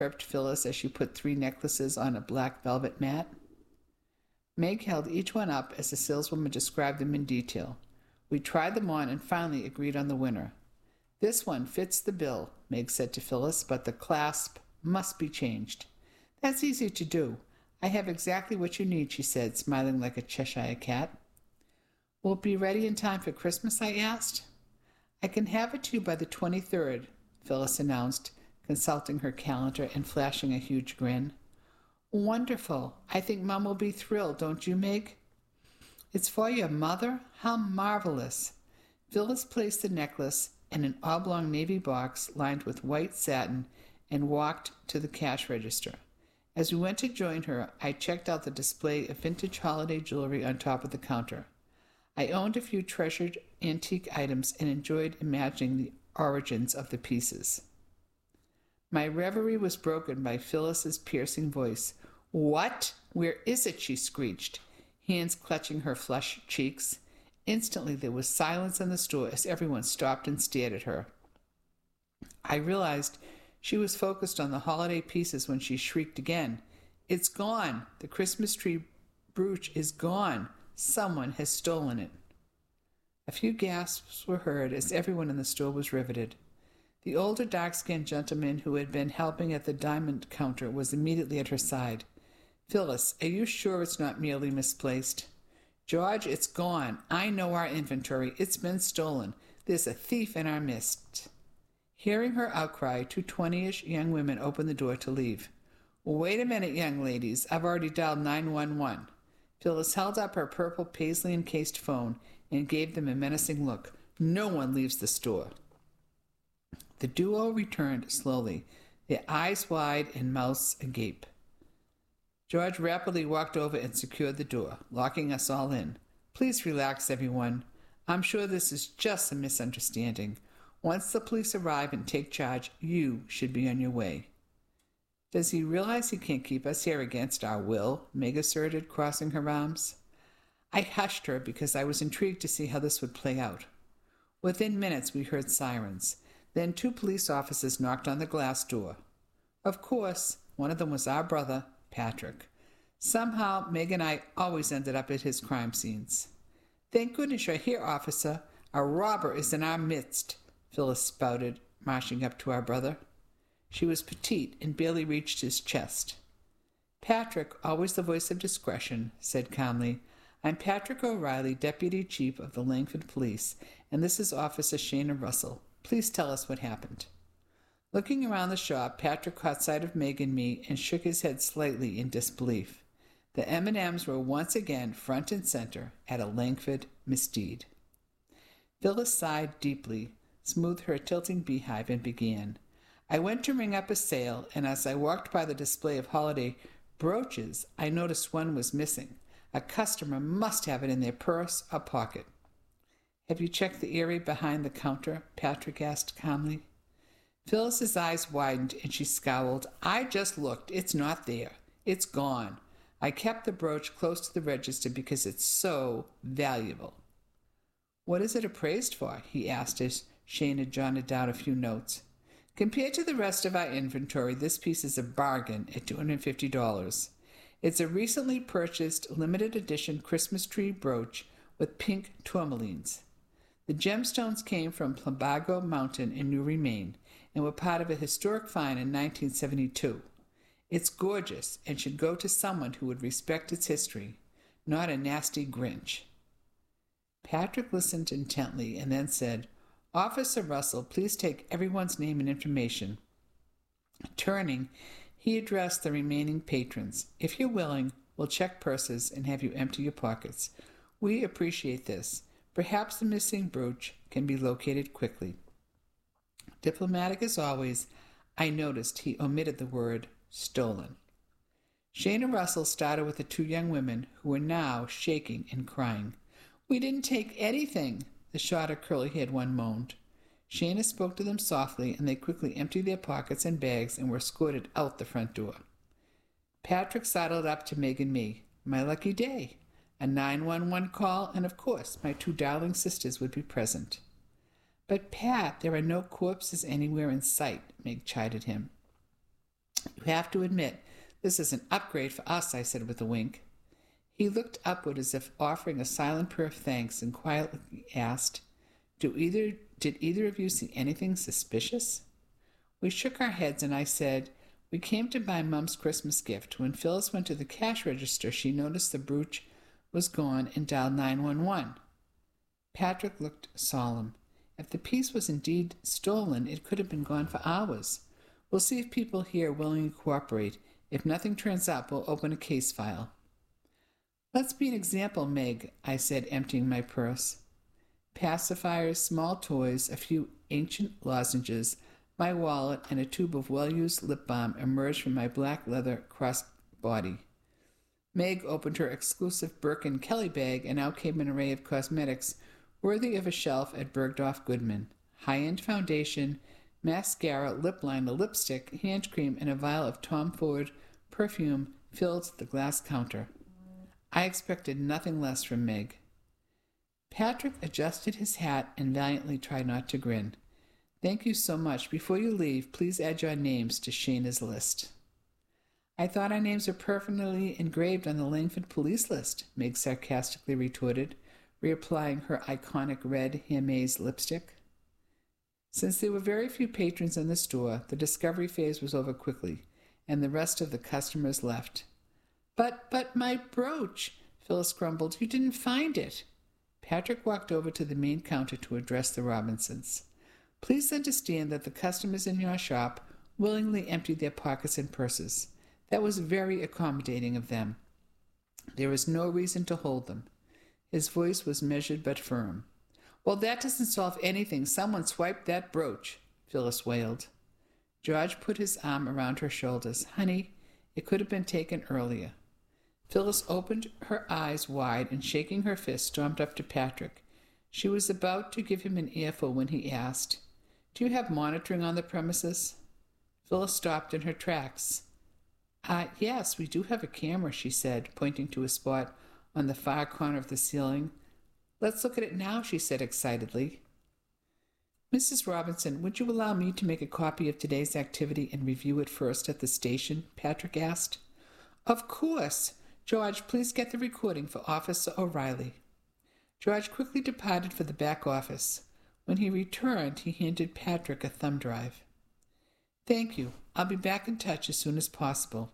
chirped Phyllis as she put 3 necklaces on a black velvet mat. Meg held each one up as the saleswoman described them in detail. We tried them on and finally agreed on the winner. This one fits the bill, Meg said to Phyllis, but the clasp must be changed. That's easy to do. I have exactly what you need, she said, smiling like a Cheshire cat. Will it be ready in time for Christmas? I asked. I can have it to you by the 23rd, Phyllis announced, consulting her calendar and flashing a huge grin. Wonderful. I think Mom will be thrilled, don't you, Meg? It's for your mother? How marvelous. Phyllis placed the necklace in an oblong navy box lined with white satin and walked to the cash register. As we went to join her, I checked out the display of vintage holiday jewelry on top of the counter. I owned a few treasured antique items and enjoyed imagining the origins of the pieces. My reverie was broken by Phyllis's piercing voice. What? Where is it? She screeched, hands clutching her flushed cheeks. Instantly there was silence in the store as everyone stopped and stared at her. I realized she was focused on the holiday pieces when she shrieked again. It's gone! The Christmas tree brooch is gone! Someone has stolen it. A few gasps were heard as everyone in the store was riveted. The older dark-skinned gentleman who had been helping at the diamond counter was immediately at her side. Phyllis, are you sure it's not merely misplaced? George, it's gone. I know our inventory. It's been stolen. There's a thief in our midst. Hearing her outcry, 2 20-ish young women opened the door to leave. Wait a minute, young ladies. I've already dialed 911. Phyllis held up her purple paisley-encased phone and gave them a menacing look. No one leaves the store. The duo returned slowly, their eyes wide and mouths agape. George rapidly walked over and secured the door, locking us all in. Please relax, everyone. I'm sure this is just a misunderstanding. Once the police arrive and take charge, you should be on your way. Does he realize he can't keep us here against our will? Meg asserted, crossing her arms. I hushed her because I was intrigued to see how this would play out. Within minutes we heard sirens. Then 2 police officers knocked on the glass door. Of course, one of them was our brother, Patrick. Somehow, Meg and I always ended up at his crime scenes. Thank goodness you're here, officer. A robber is in our midst, Phyllis spouted, marching up to our brother. She was petite and barely reached his chest. Patrick, always the voice of discretion, said calmly, I'm Patrick O'Reilly, Deputy Chief of the Langford Police, and this is Officer Shana Russell. Please tell us what happened. Looking around the shop, Patrick caught sight of Meg and me and shook his head slightly in disbelief. The M&Ms were once again front and center at a Langford misdeed. Phyllis sighed deeply, smoothed her tilting beehive, and began. I went to ring up a sale, and as I walked by the display of holiday brooches, I noticed one was missing. A customer must have it in their purse or pocket. Have you checked the area behind the counter? Patrick asked calmly. Phyllis's eyes widened and she scowled. I just looked. It's not there. It's gone. I kept the brooch close to the register because it's so valuable. What is it appraised for? He asked as Shana jotted down a few notes. Compared to the rest of our inventory, this piece is a bargain at $250. It's a recently purchased limited edition Christmas tree brooch with pink tourmalines. The gemstones came from Plumbago Mountain in Newry, Maine, and were part of a historic find in 1972. It's gorgeous and should go to someone who would respect its history, not a nasty Grinch. Patrick listened intently and then said, Officer Russell, please take everyone's name and information. Turning, he addressed the remaining patrons. If you're willing, we'll check purses and have you empty your pockets. We appreciate this. Perhaps the missing brooch can be located quickly. Diplomatic as always, I noticed he omitted the word stolen. Shana Russell started with the 2 young women who were now shaking and crying. We didn't take anything, the shorter curly-haired one moaned. Shana spoke to them softly, and they quickly emptied their pockets and bags and were escorted out the front door. Patrick sidled up to Meg and me. My lucky day. A 911 call, and of course my 2 darling sisters would be present. But, Pat, there are no corpses anywhere in sight, Meg chided him. You have to admit, this is an upgrade for us, I said with a wink. He looked upward as if offering a silent prayer of thanks and quietly asked, Did either of you see anything suspicious? We shook our heads and I said, We came to buy Mum's Christmas gift. When Phyllis went to the cash register, she noticed the brooch was gone and dialed 911. Patrick looked solemn. If the piece was indeed stolen, it could have been gone for hours. We'll see if people here willingly cooperate. If nothing turns up, we'll open a case file. Let's be an example, Meg, I said, emptying my purse. Pacifiers, small toys, a few ancient lozenges, my wallet, and a tube of well-used lip balm emerged from my black leather crossbody. Meg opened her exclusive Birkin Kelly bag, and out came an array of cosmetics worthy of a shelf at Bergdorf Goodman. High-end foundation, mascara, lip liner, lipstick, hand cream, and a vial of Tom Ford perfume filled the glass counter. I expected nothing less from Meg. Patrick adjusted his hat and valiantly tried not to grin. Thank you so much. Before you leave, please add your names to Shayna's list. I thought our names were permanently engraved on the Langford police list, Meg sarcastically retorted, reapplying her iconic red Hermes lipstick. Since there were very few patrons in the store, the discovery phase was over quickly, and the rest of the customers left. But my brooch, Phyllis grumbled. You didn't find it. Patrick walked over to the main counter to address the Robinsons. Please understand that the customers in your shop willingly emptied their pockets and purses. That was very accommodating of them. There is no reason to hold them. His voice was measured but firm. Well, that doesn't solve anything. Someone swiped that brooch, Phyllis wailed. George put his arm around her shoulders. Honey, it could have been taken earlier. Phyllis opened her eyes wide and, shaking her fist, stormed up to Patrick. She was about to give him an earful when he asked, Do you have monitoring on the premises? Phyllis stopped in her tracks. Yes, we do have a camera, she said, pointing to a spot on the far corner of the ceiling. Let's look at it now, she said excitedly. Mrs. Robinson, would you allow me to make a copy of today's activity and review it first at the station? Patrick asked. Of course. George, please get the recording for Officer O'Reilly. George quickly departed for the back office. When he returned, he handed Patrick a thumb drive. Thank you. I'll be back in touch as soon as possible.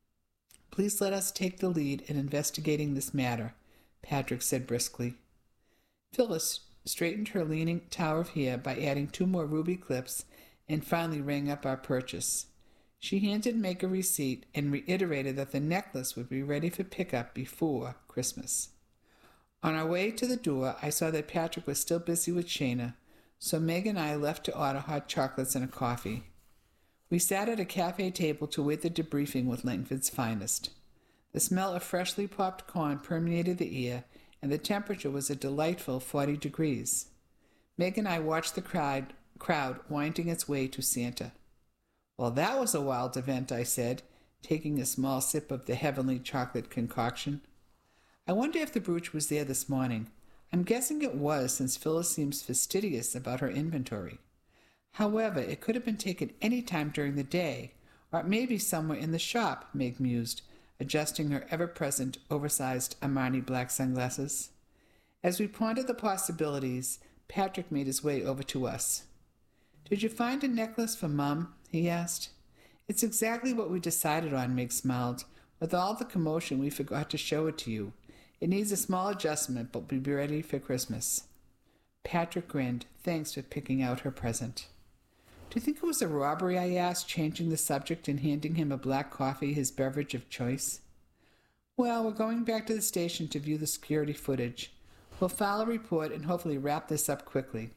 Please let us take the lead in investigating this matter, Patrick said briskly. Phyllis straightened her leaning tower of hair by adding 2 more ruby clips and finally rang up our purchase. She handed Meg a receipt and reiterated that the necklace would be ready for pickup before Christmas. On our way to the door, I saw that Patrick was still busy with Shayna, so Meg and I left to order hot chocolates and a coffee. We sat at a cafe table to wait the debriefing with Langford's finest. The smell of freshly popped corn permeated the air, and the temperature was a delightful 40 degrees. Meg and I watched the crowd winding its way to Santa. Well, that was a wild event, I said, taking a small sip of the heavenly chocolate concoction. I wonder if the brooch was there this morning. I'm guessing it was, since Phyllis seems fastidious about her inventory. However, it could have been taken any time during the day, or maybe somewhere in the shop, Meg mused, adjusting her ever-present, oversized Armani black sunglasses. As we pondered the possibilities, Patrick made his way over to us. Did you find a necklace for Mum? He asked. It's exactly what we decided on, Meg smiled. With all the commotion, we forgot to show it to you. It needs a small adjustment, but will be ready for Christmas. Patrick grinned. Thanks for picking out her present. Do you think it was a robbery? I asked, changing the subject and handing him a black coffee, his beverage of choice. Well, we're going back to the station to view the security footage. We'll file a report and hopefully wrap this up quickly.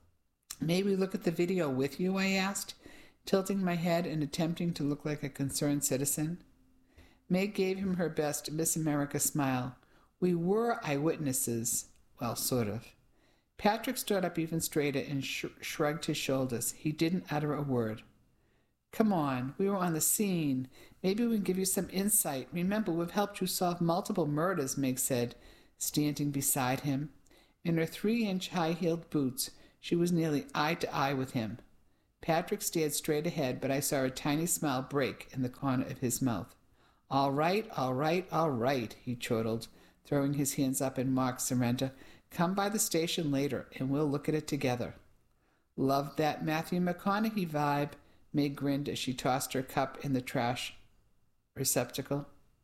May we look at the video with you? I asked, tilting my head and attempting to look like a concerned citizen. Meg gave him her best Miss America smile. We were eyewitnesses. Well, sort of. Patrick stood up even straighter and shrugged his shoulders. He didn't utter a word. Come on, we were on the scene. Maybe we can give you some insight. Remember, we've helped you solve multiple murders, Meg said, standing beside him. In her 3-inch high-heeled boots, she was nearly eye to eye with him. Patrick stared straight ahead, but I saw a tiny smile break in the corner of his mouth. All right, all right, all right, he chortled, throwing his hands up in mock surrender. Come by the station later, and we'll look at it together. Loved that Matthew McConaughey vibe, Meg grinned as she tossed her cup in the trash receptacle.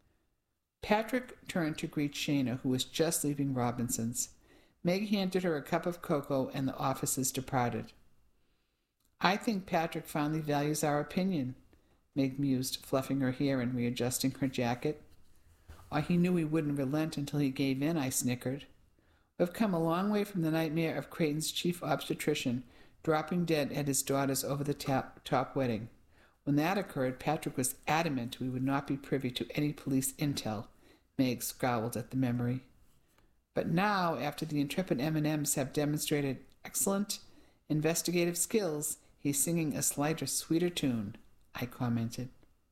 Patrick turned to greet Shayna, who was just leaving Robinson's. Meg handed her a cup of cocoa, and the officers departed. I think Patrick finally values our opinion, Meg mused, fluffing her hair and readjusting her jacket. Or he knew he wouldn't relent until he gave in, I snickered. We've come a long way from the nightmare of Creighton's chief obstetrician dropping dead at his daughter's over-the-top wedding. When that occurred, Patrick was adamant we would not be privy to any police intel. Meg scowled at the memory. But now, after the intrepid M&Ms have demonstrated excellent investigative skills, he's singing a slighter, sweeter tune, I commented.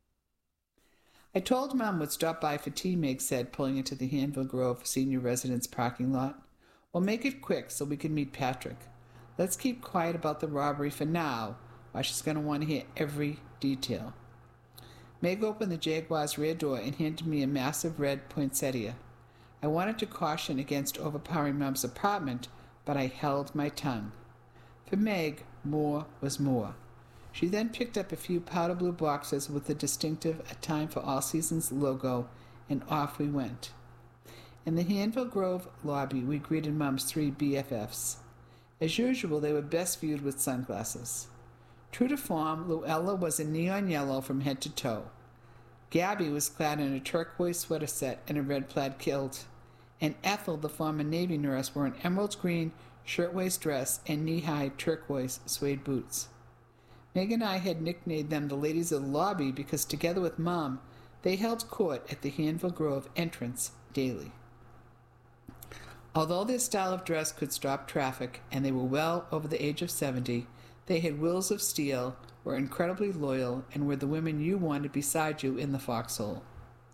I told Mom would stop by for tea, Meg said, pulling into the Hanville Grove senior residence parking lot. We'll make it quick so we can meet Patrick. Let's keep quiet about the robbery for now, while she's going to want to hear every detail. Meg opened the Jaguar's rear door and handed me a massive red poinsettia. I wanted to caution against overpowering Mom's apartment, but I held my tongue. For Meg, more was more. She then picked up a few powder blue boxes with the distinctive A Time for All Seasons logo, and off we went. In the Hanville Grove lobby, we greeted Mom's 3 BFFs. As usual, they were best viewed with sunglasses. True to form, Luella was in neon yellow from head to toe. Gabby was clad in a turquoise sweater set and a red plaid kilt, and Ethel, the former Navy nurse, wore an emerald green shirtwaist dress and knee-high turquoise suede boots. Meg and I had nicknamed them the ladies of the lobby because together with Mom, they held court at the Hanville Grove entrance daily. Although their style of dress could stop traffic, and they were well over the age of 70, they had wills of steel, were incredibly loyal, and were the women you wanted beside you in the foxhole.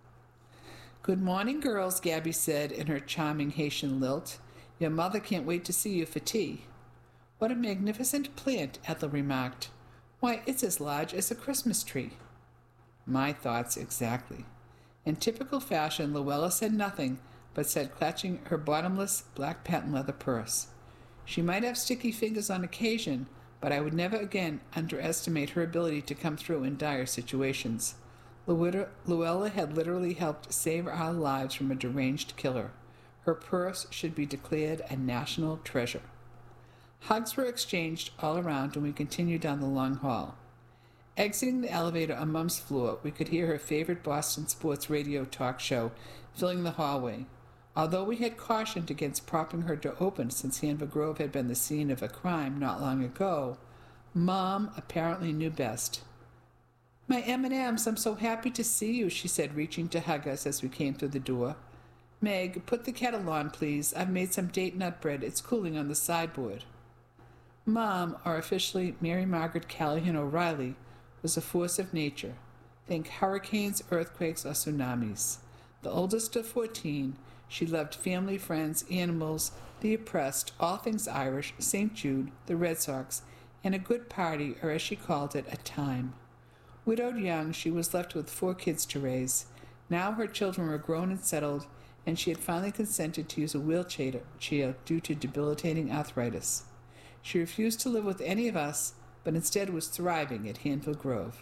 Good morning, girls, Gabby said in her charming Haitian lilt. Your mother can't wait to see you for tea. What a magnificent plant, Ethel remarked. Why, it's as large as a Christmas tree. My thoughts exactly. In typical fashion, Luella said nothing, but said, clutching her bottomless black patent leather purse. She might have sticky fingers on occasion, but I would never again underestimate her ability to come through in dire situations. Luella had literally helped save our lives from a deranged killer. Her purse should be declared a national treasure. Hugs were exchanged all around, and we continued down the long hall. Exiting the elevator on Mom's floor, we could hear her favorite Boston sports radio talk show filling the hallway. Although we had cautioned against propping her door open since Hanville Grove had been the scene of a crime not long ago, Mom apparently knew best. My M&Ms, I'm so happy to see you, she said, reaching to hug us as we came through the door. Meg, put the kettle on, please. I've made some date nut bread. It's cooling on the sideboard. Mom, or officially Mary Margaret Callahan O'Reilly, was a force of nature. Think hurricanes, earthquakes, or tsunamis. The oldest of 14, she loved family, friends, animals, the oppressed, all things Irish, St. Jude, the Red Sox, and a good party, or as she called it, a time. Widowed young, she was left with 4 kids to raise. Now her children were grown and settled, and she had finally consented to use a wheelchair due to debilitating arthritis. She refused to live with any of us, but instead was thriving at Hanville Grove.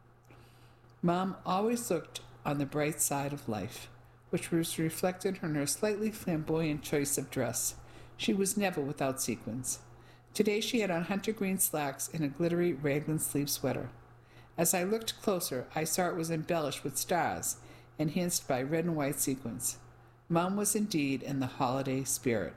Mom always looked on the bright side of life, which was reflected in her slightly flamboyant choice of dress. She was never without sequins. Today she had on hunter green slacks and a glittery raglan sleeve sweater. As I looked closer, I saw it was embellished with stars, enhanced by red and white sequins. Mom was indeed in the holiday spirit.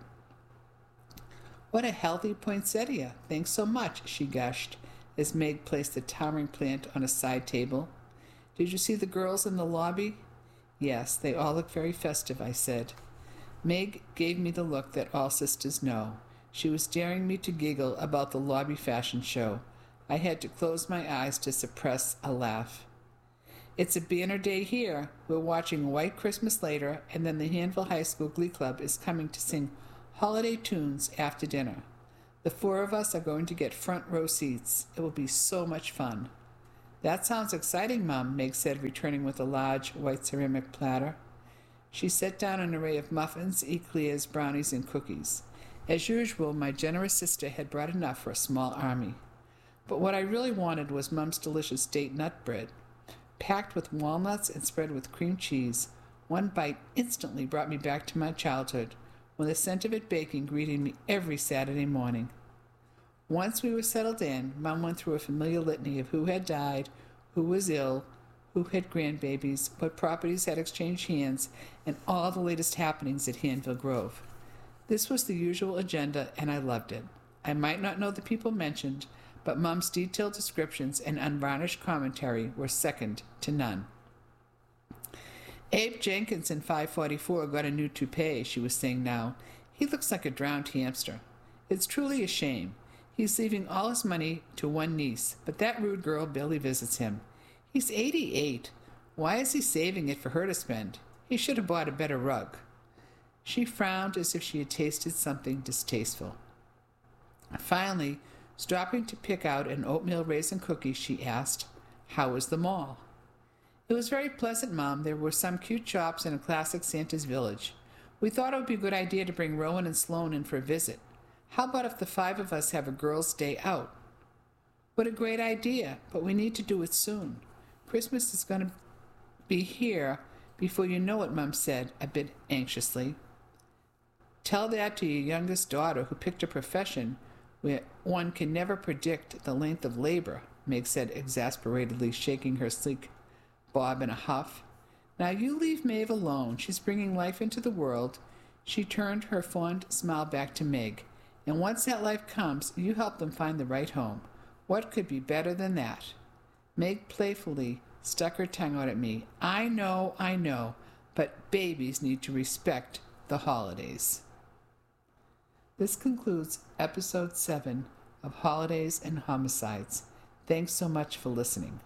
What a healthy poinsettia! Thanks so much, she gushed, as Meg placed the towering plant on a side table. Did you see the girls in the lobby? Yes, they all look very festive, I said. Meg gave me the look that all sisters know. She was daring me to giggle about the lobby fashion show. I had to close my eyes to suppress a laugh. It's a banner day here. We're watching White Christmas later, and then the Hanville High School Glee Club is coming to sing holiday tunes after dinner. The 4 of us are going to get front row seats. It will be so much fun. That sounds exciting, Mom, Meg said, returning with a large white ceramic platter. She set down an array of muffins, eclairs, brownies, and cookies. As usual, my generous sister had brought enough for a small army. But what I really wanted was Mom's delicious date nut bread. Packed with walnuts and spread with cream cheese, one bite instantly brought me back to my childhood, when the scent of it baking greeted me every Saturday morning. Once we were settled in, Mom went through a familiar litany of who had died, who was ill, who had grandbabies, what properties had exchanged hands, and all the latest happenings at Hanville Grove. This was the usual agenda, and I loved it. I might not know the people mentioned, but Mom's detailed descriptions and unvarnished commentary were second to none. Abe Jenkins in 544 got a new toupee, she was saying now. He looks like a drowned hamster. It's truly a shame. He's leaving all his money to one niece, but that rude girl barely visits him. He's 88. Why is he saving it for her to spend? He should have bought a better rug. She frowned as if she had tasted something distasteful. Finally, stopping to pick out an oatmeal raisin cookie, she asked, "How was the mall?" "It was very pleasant, Mom. There were some cute shops and a classic Santa's village. We thought it would be a good idea to bring Rowan and Sloan in for a visit. How about if the 5 of us have a girls' day out?" "What a great idea, but we need to do it soon. Christmas is going to be here before you know it," Mom said, a bit anxiously. "Tell that to your youngest daughter who picked a profession where one can never predict the length of labor," Meg said exasperatedly, shaking her sleek bob in a huff. "Now you leave Maeve alone. She's bringing life into the world." She turned her fond smile back to Meg. "And once that life comes, you help them find the right home. What could be better than that?" Meg playfully stuck her tongue out at me. I know, but babies need to respect the holidays." This concludes Episode 7 of Holidays and Homicides. Thanks so much for listening.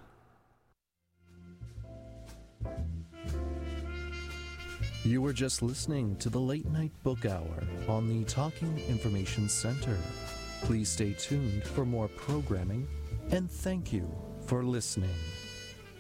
You were just listening to the Late Night Book Hour on the Talking Information Center. Please stay tuned for more programming, and thank you for listening.